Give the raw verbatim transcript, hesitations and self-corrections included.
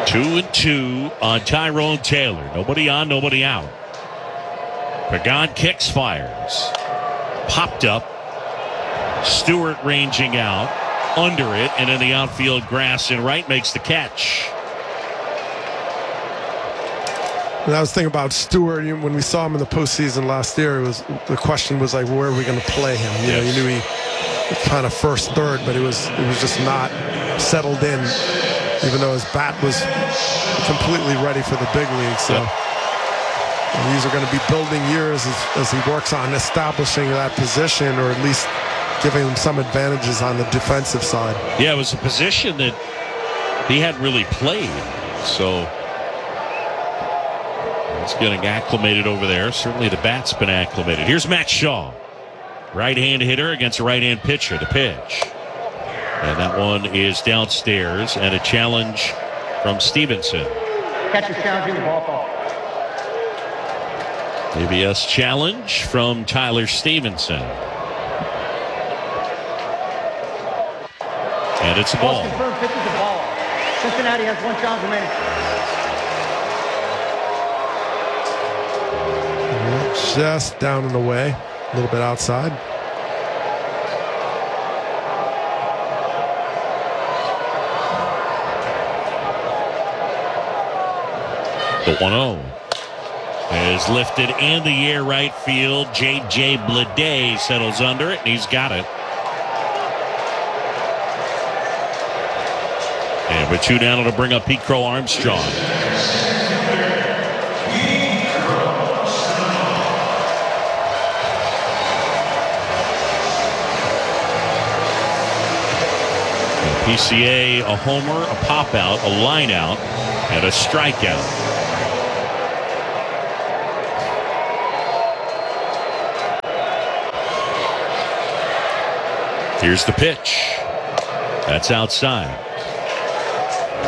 Two and two on Tyrone Taylor. Nobody on, nobody out. Pagan kicks, fires. Popped up. Stewart ranging out. Under it, and in the outfield grass and right makes the catch. And I was thinking about Stewart when we saw him in the postseason last year. It was the question was like, where are we going to play him? You yes. know, you knew he was kind of first, third, but it was it was just not settled in, even though his bat was completely ready for the big league. So yep. these are going to be building years as, as he works on establishing that position, or at least giving him some advantages on the defensive side. Yeah, it was a position that he hadn't really played, so he's getting acclimated over there. Certainly the bat's been acclimated. Here's Matt Shaw, right-hand hitter against a right-hand pitcher. The pitch, and that one is downstairs, and a challenge from Stevenson. Catcher's challenging the ball ball. A B S challenge from Tyler Stevenson. And it's a ball. Confirmed, pitches a ball. Cincinnati has one challenge remaining. Just down and away, a little bit outside. The one oh is lifted in the air right field. J J Bleday settles under it, and he's got it. And with two down, it'll bring up Pete Crow Armstrong. And P C A, a homer, a pop out, a line out, and a strikeout. Here's the pitch. That's outside.